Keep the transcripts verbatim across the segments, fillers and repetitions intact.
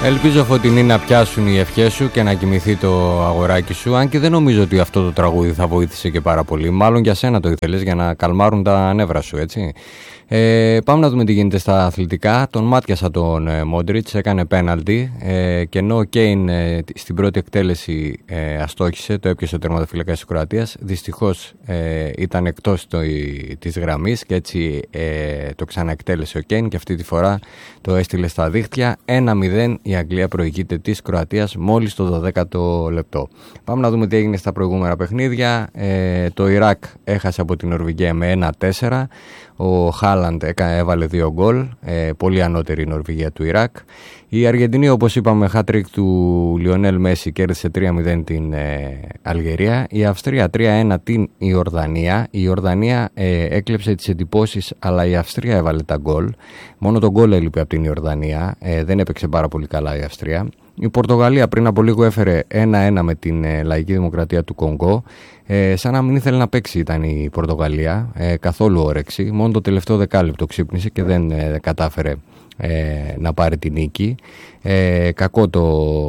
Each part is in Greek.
Ελπίζω, Φωτεινή, να πιάσουν οι ευχές σου και να κοιμηθεί το αγοράκι σου. Αν και δεν νομίζω ότι αυτό το τραγούδι θα βοήθησε και πάρα πολύ. Μάλλον για σένα το ήθελες, για να καλμάρουν τα νεύρα σου, έτσι. Ε, πάμε να δούμε τι γίνεται στα αθλητικά. Τον μάτιασα τον ε, Μόντριτς, έκανε πέναλτι ε, και ενώ ο Κέιν ε, στην πρώτη εκτέλεση ε, αστόχησε, το έπιασε ο τερματοφύλακας της Κροατίας. Δυστυχώς ε, ήταν εκτός το, της γραμμής και έτσι ε, το ξαναεκτέλεσε ο Κέιν και αυτή τη φορά το έστειλε στα δίχτυα. ένα μηδέν η Αγγλία προηγείται της Κροατίας μόλις το δωδέκατο λεπτό. Πάμε να δούμε τι έγινε στα προηγούμενα παιχνίδια. Ε, το Ιράκ έχασε από την Νορβηγία με ένα τέσσερα. Ο Χάλαντ έβαλε δύο γκολ, ε, πολύ ανώτερη η Νορβηγία του Ιράκ. Η Αργεντινή, όπως είπαμε, hat-trick του Λιονέλ Μέση, κέρδισε τρία μηδέν την ε, Αλγερία. Η Αυστρία τρία ένα την Ιορδανία. Η Ιορδανία ε, έκλεψε τις εντυπώσεις, αλλά η Αυστρία έβαλε τα γκολ. Μόνο το γκολ έλειπε από την Ιορδανία, ε, δεν έπαιξε πάρα πολύ καλά η Αυστρία. Η Πορτογαλία πριν από λίγο έφερε ένα ένα με την ε, Λαϊκή Δημοκρατία του Κονγκό. Ε, σαν να μην ήθελε να παίξει ήταν η Πορτογαλία, ε, καθόλου όρεξη. Μόνο το τελευταίο δεκάλεπτο ξύπνησε και δεν ε, κατάφερε ε, να πάρει την νίκη. Ε, κακό το,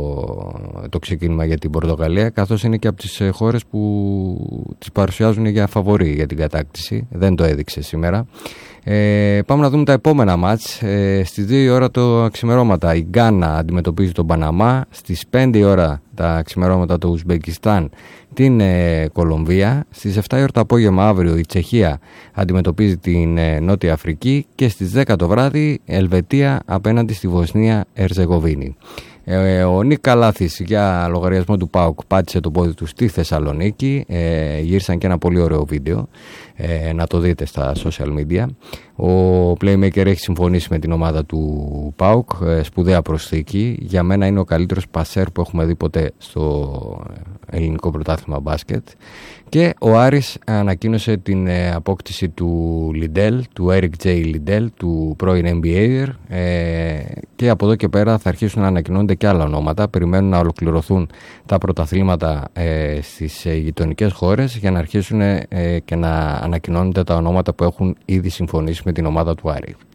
το ξεκίνημα για την Πορτογαλία, καθώς είναι και από τις χώρες που τις παρουσιάζουν για φαβορί για την κατάκτηση. Δεν το έδειξε σήμερα. Ε, πάμε να δούμε τα επόμενα μάτς. Ε, στις δύο η ώρα το ξημερώματα η Γκάνα αντιμετωπίζει τον Παναμά. Στις πέντε η ώρα τα ξημερώματα το Ουσμπεκιστάν την ε, Κολομβία. Στις εφτά η ώρα το απόγευμα αύριο η Τσεχία αντιμετωπίζει την ε, Νότια Αφρική και στις δέκα το βράδυ Ελβετία απέναντι στη Βοσνία Ερζεγοβίνη. Ε, ο Νίκ Καλάθης για λογαριασμό του ΠΑΟΚ πάτησε το πόδι του στη Θεσσαλονίκη. Ε, γύρισαν και ένα πολύ ωραίο βίντεο, ε, να το δείτε στα social media. Ο Playmaker έχει συμφωνήσει με την ομάδα του ΠΑΟΚ, ε, σπουδαία προσθήκη. Για μένα είναι ο καλύτερος πασέρ που έχουμε δει ποτέ στο ελληνικό πρωτάθλημα μπάσκετ. Και ο Άρης ανακοίνωσε την ε, απόκτηση του Λιντέλ, του Eric J. Λιντέλ, του πρώην N B A, ε, και από εδώ και πέρα θα αρχίσουν να ανακοινώνονται και άλλα ονόματα. Περιμένουν να ολοκληρωθούν τα πρωταθλήματα ε, στις ε, γειτονικές χώρες για να αρχίσουν ε, και να ανακοινώνονται τα ονόματα που έχουν ήδη συμφωνήσει με την ομάδα του Άρη.